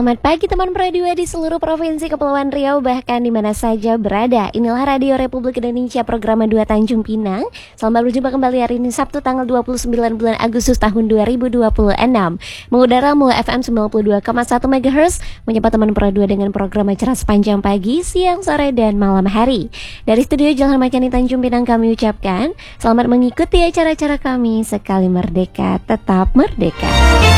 Selamat pagi teman radio di seluruh provinsi Kepulauan Riau, bahkan di mana saja berada. Inilah Radio Republik Indonesia program 2 Tanjung Pinang. Selamat berjumpa kembali hari ini Sabtu tanggal 29 bulan Agustus tahun 2026. Mengudara mulai FM 92,1 MHz, menyapa teman radio dengan program acara sepanjang pagi, siang, sore, dan malam hari. Dari studio Jalan Macani Tanjung Pinang kami ucapkan selamat mengikuti acara-acara kami. Sekali merdeka, tetap merdeka.